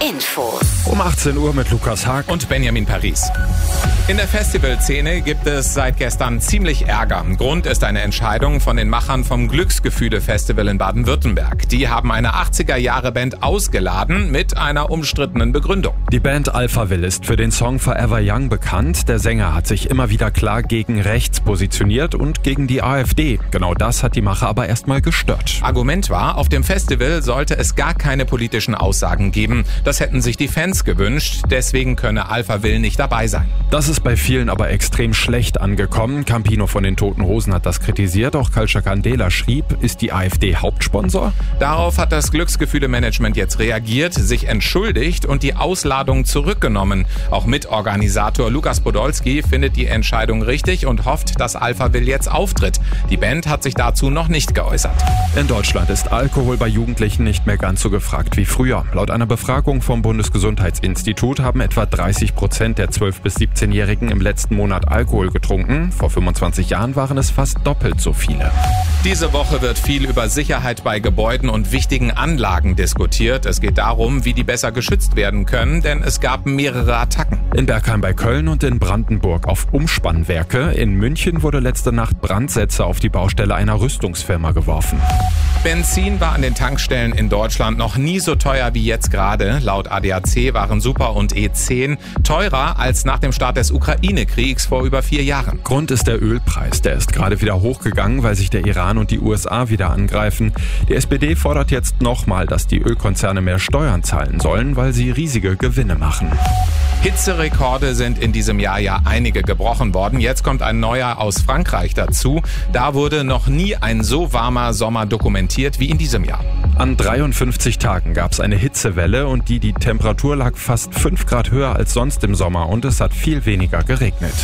Infos. Um 18 Uhr mit Lukas Haag und Benjamin Paris. In der Festivalszene gibt es seit gestern ziemlich Ärger. Grund ist eine Entscheidung von den Machern vom Glücksgefühle-Festival in Baden-Württemberg. Die haben eine 80er-Jahre-Band ausgeladen mit einer umstrittenen Begründung. Die Band Alphaville ist für den Song Forever Young bekannt. Der Sänger hat sich immer wieder klar gegen rechts positioniert und gegen die AfD. Genau das hat die Macher aber erstmal gestört. Argument war, auf dem Festival sollte es gar keine politischen Aussagen geben. Das hätten sich die Fans gewünscht, deswegen könne Alphaville nicht dabei sein. Das ist bei vielen aber extrem schlecht angekommen. Campino von den Toten Hosen hat das kritisiert. Auch Kalcha Candela schrieb, ist die AfD Hauptsponsor? Darauf hat das Glücksgefühle-Management jetzt reagiert, sich entschuldigt und die Ausladung zurückgenommen. Auch Mitorganisator Lukas Podolski findet die Entscheidung richtig und hofft, dass Alphaville jetzt auftritt. Die Band hat sich dazu noch nicht geäußert. In Deutschland ist Alkohol bei Jugendlichen nicht mehr ganz so gefragt wie früher. Laut einer Befragung vom Bundesgesundheitsinstitut haben etwa 30% der 12- bis 17-Jährigen im letzten Monat Alkohol getrunken. Vor 25 Jahren waren es fast doppelt so viele. Diese Woche wird viel über Sicherheit bei Gebäuden und wichtigen Anlagen diskutiert. Es geht darum, wie die besser geschützt werden können, denn es gab mehrere Attacken. In Bergheim bei Köln und in Brandenburg auf Umspannwerke. In München wurde letzte Nacht Brandsätze auf die Baustelle einer Rüstungsfirma geworfen. Benzin war an den Tankstellen in Deutschland noch nie so teuer wie jetzt gerade. Laut ADAC waren Super und E10 teurer als nach dem Start des Ukraine-Kriegs vor über 4 Jahren. Grund ist der Ölpreis. Der ist gerade wieder hochgegangen, weil sich der Iran und die USA wieder angreifen. Die SPD fordert jetzt nochmal, dass die Ölkonzerne mehr Steuern zahlen sollen, weil sie riesige Gewinne machen. Hitzerekorde sind in diesem Jahr ja einige gebrochen worden. Jetzt kommt ein neuer aus Frankreich dazu. Da wurde noch nie ein so warmer Sommer dokumentiert wie in diesem Jahr. An 53 Tagen gab es eine Hitzewelle und die Temperatur lag fast 5 Grad höher als sonst im Sommer und es hat viel weniger geregnet.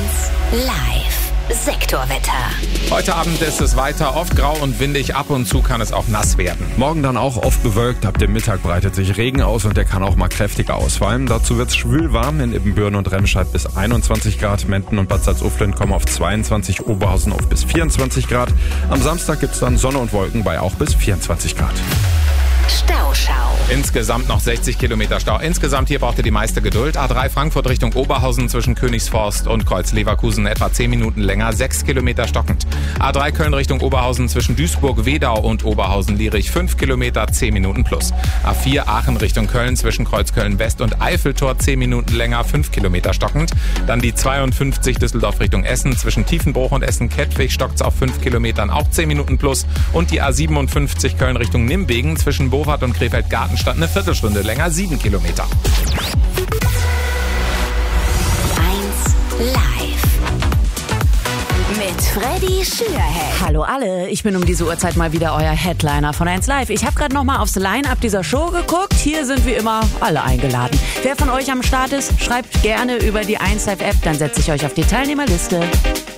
1 Live. Sektorwetter. Heute Abend ist es weiter oft grau und windig. Ab und zu kann es auch nass werden. Morgen dann auch oft bewölkt. Ab dem Mittag breitet sich Regen aus und der kann auch mal kräftiger ausfallen. Dazu wird es schwül warm. In Ibbenbüren und Remscheid bis 21 Grad. Menden und Bad Salzuflen kommen auf 22, Oberhausen auf bis 24 Grad. Am Samstag gibt es dann Sonne und Wolken bei auch bis 24 Grad. Stauschau. Insgesamt noch 60 Kilometer Stau. Insgesamt hier braucht ihr die meiste Geduld. A3 Frankfurt Richtung Oberhausen zwischen Königsforst und Kreuz-Leverkusen etwa 10 Minuten länger, 6 Kilometer stockend. A3 Köln Richtung Oberhausen zwischen Duisburg-Wedau und Oberhausen-Lierich 5 Kilometer, 10 Minuten plus. A4 Aachen Richtung Köln zwischen Kreuzköln-West und Eiffeltor 10 Minuten länger, 5 Kilometer stockend. Dann die 52 Düsseldorf Richtung Essen zwischen Tiefenbruch und Essen-Kettwig stockt auf 5 Kilometern, auch 10 Minuten plus. Und die A57 Köln Richtung Nimwegen zwischen Bovard und Krefeld-Gartenstadt eine Viertelstunde länger, 7 Kilometer. 1 Live. Mit Freddy Schürhead. Hallo alle, ich bin um diese Uhrzeit mal wieder euer Headliner von 1 Live. Ich habe gerade noch mal aufs Line-Up dieser Show geguckt. Hier sind wie immer alle eingeladen. Wer von euch am Start ist, schreibt gerne über die 1 Live App, dann setze ich euch auf die Teilnehmerliste.